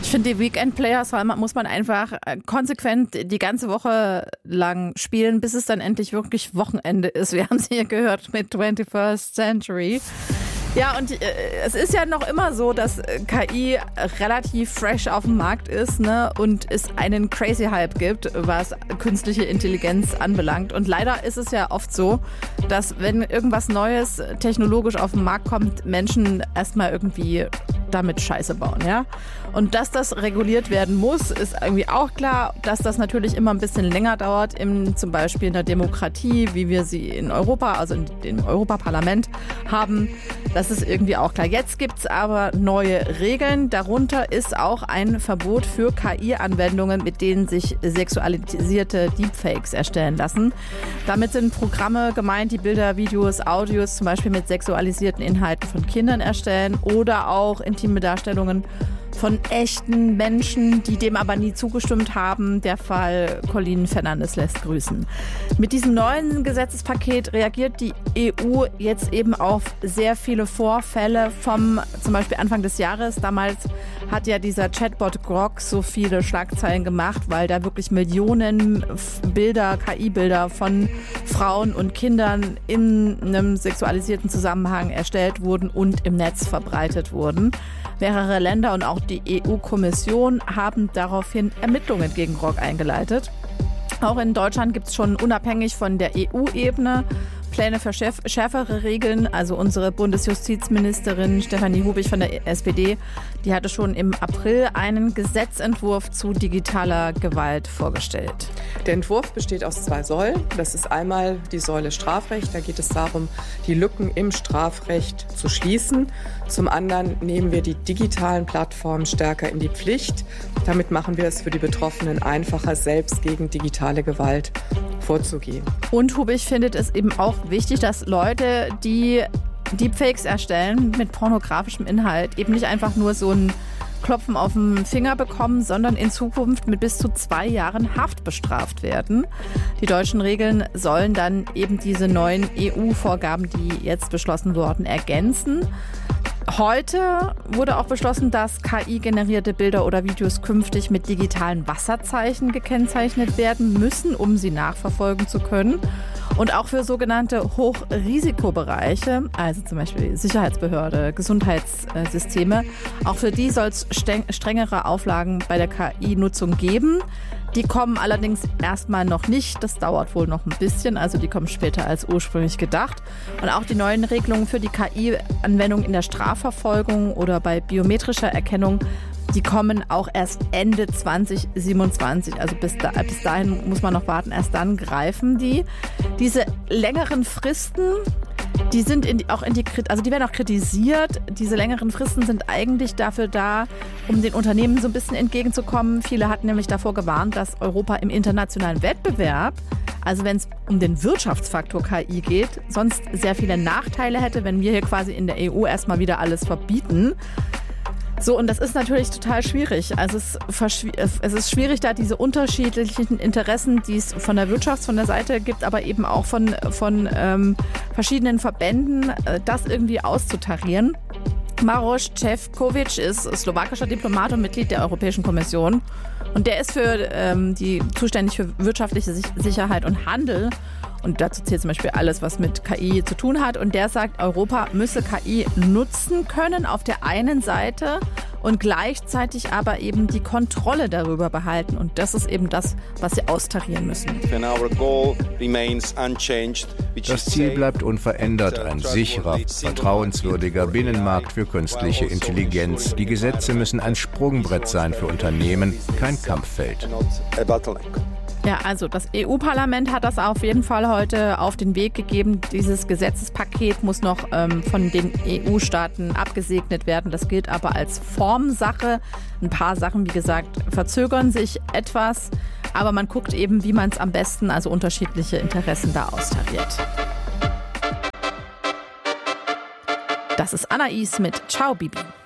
Ich finde, die Weekend-Players muss man einfach konsequent die ganze Woche lang spielen, bis es dann endlich wirklich Wochenende ist. Wir haben es hier gehört mit 21st Century. Ja, und es ist ja noch immer so, dass KI relativ fresh auf dem Markt ist, ne, und es einen crazy Hype gibt, was künstliche Intelligenz anbelangt. Und leider ist es ja oft so, dass wenn irgendwas Neues technologisch auf den Markt kommt, Menschen erstmal irgendwie damit Scheiße bauen, ja. Und dass das reguliert werden muss, ist irgendwie auch klar. Dass das natürlich immer ein bisschen länger dauert, zum Beispiel in der Demokratie, wie wir sie in Europa, also im Europaparlament haben, das ist irgendwie auch klar. Jetzt gibt es aber neue Regeln. Darunter ist auch ein Verbot für KI-Anwendungen, mit denen sich sexualisierte Deepfakes erstellen lassen. Damit sind Programme gemeint, die Bilder, Videos, Audios zum Beispiel mit sexualisierten Inhalten von Kindern erstellen oder auch intime Darstellungen von echten Menschen, die dem aber nie zugestimmt haben. Der Fall Colin Fernandes lässt grüßen. Mit diesem neuen Gesetzespaket reagiert die EU jetzt eben auf sehr viele Vorfälle vom zum Beispiel Anfang des Jahres. Damals hat ja dieser Chatbot Grok so viele Schlagzeilen gemacht, weil da wirklich Millionen Bilder, KI-Bilder von Frauen und Kindern in einem sexualisierten Zusammenhang erstellt wurden und im Netz verbreitet wurden. Mehrere Länder und auch die EU-Kommission haben daraufhin Ermittlungen gegen Grok eingeleitet. Auch in Deutschland gibt es schon unabhängig von der EU-Ebene Pläne für schärfere Regeln. Also unsere Bundesjustizministerin Stefanie Hubig von der SPD, die hatte schon im April einen Gesetzentwurf zu digitaler Gewalt vorgestellt. Der Entwurf besteht aus 2 Säulen. Das ist einmal die Säule Strafrecht. Da geht es darum, die Lücken im Strafrecht zu schließen. Zum anderen nehmen wir die digitalen Plattformen stärker in die Pflicht. Damit machen wir es für die Betroffenen einfacher, selbst gegen digitale Gewalt vorzugehen. Und Hubig findet es eben auch wichtig, dass Leute, die Deepfakes erstellen mit pornografischem Inhalt, eben nicht einfach nur so ein Klopfen auf den Finger bekommen, sondern in Zukunft mit bis zu 2 Jahren Haft bestraft werden. Die deutschen Regeln sollen dann eben diese neuen EU-Vorgaben, die jetzt beschlossen wurden, ergänzen. Heute wurde auch beschlossen, dass KI-generierte Bilder oder Videos künftig mit digitalen Wasserzeichen gekennzeichnet werden müssen, um sie nachverfolgen zu können. Und auch für sogenannte Hochrisikobereiche, also zum Beispiel Sicherheitsbehörde, Gesundheitssysteme, auch für die soll es strengere Auflagen bei der KI-Nutzung geben. Die kommen allerdings erstmal noch nicht. Das dauert wohl noch ein bisschen. Also die kommen später als ursprünglich gedacht. Und auch die neuen Regelungen für die KI-Anwendung in der Strafverfolgung oder bei biometrischer Erkennung, die kommen auch erst Ende 2027. Also bis dahin muss man noch warten. Erst dann greifen die. Diese längeren Fristen, die sind die werden auch kritisiert. Diese längeren Fristen sind eigentlich dafür da, um den Unternehmen so ein bisschen entgegenzukommen. Viele hatten nämlich davor gewarnt, dass Europa im internationalen Wettbewerb, also wenn es um den Wirtschaftsfaktor KI geht, sonst sehr viele Nachteile hätte, wenn wir hier quasi in der EU erstmal wieder alles verbieten. So, und das ist natürlich total schwierig. Also es ist schwierig, da diese unterschiedlichen Interessen, die es von der Seite gibt, aber eben auch von verschiedenen Verbänden, das irgendwie auszutarieren. Maroš Šefčovič ist slowakischer Diplomat und Mitglied der Europäischen Kommission. Und der ist zuständig für wirtschaftliche Sicherheit und Handel. Und dazu zählt zum Beispiel alles, was mit KI zu tun hat. Und der sagt, Europa müsse KI nutzen können auf der einen Seite und gleichzeitig aber eben die Kontrolle darüber behalten. Und das ist eben das, was sie austarieren müssen. Das Ziel bleibt unverändert, ein sicherer, vertrauenswürdiger Binnenmarkt für künstliche Intelligenz. Die Gesetze müssen ein Sprungbrett sein für Unternehmen, kein Kampffeld. Ja, also das EU-Parlament hat das auf jeden Fall heute auf den Weg gegeben. Dieses Gesetzespaket muss noch von den EU-Staaten abgesegnet werden. Das gilt aber als Formsache. Ein paar Sachen, wie gesagt, verzögern sich etwas. Aber man guckt eben, wie man es am besten, also unterschiedliche Interessen da austariert. Das ist Anais mit Ciao Bibi.